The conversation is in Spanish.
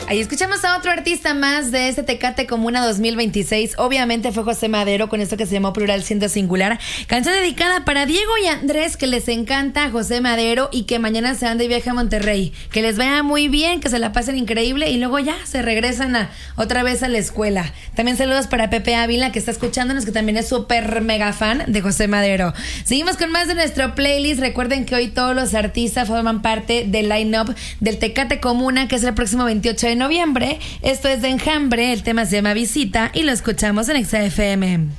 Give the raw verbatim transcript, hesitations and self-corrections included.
Ahí escuchamos a otro artista más de este Tecate Comuna dos mil veintiséis. Obviamente fue José Madero con esto que se llamó Plural Siendo Singular. Canción dedicada para Diego y Andrés, que les encanta José Madero y que mañana se van de viaje a Monterrey. Que les vaya muy bien, que se la pasen increíble y luego ya se regresan a, otra vez a la escuela. También saludos para Pepe Ávila, que está escuchándonos, que también es súper mega fan de José Madero. Seguimos con más de nuestro playlist. Recuerden que hoy todos los artistas forman parte del line-up del Tecate Comuna, que es el próximo veintiocho de noviembre. Esto es de Enjambre, el tema se llama Visita y lo escuchamos en Exa F M.